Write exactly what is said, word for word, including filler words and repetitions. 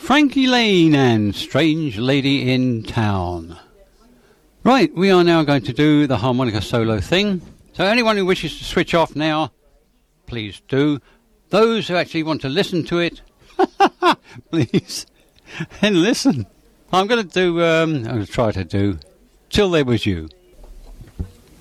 Frankie Lane and Strange Lady in Town. Right, we are now going to do the harmonica solo thing. So anyone who wishes to switch off now, please do. Those who actually want to listen to it, please, and listen. I'm going to do, um, I'm going to try to do Till There Was You.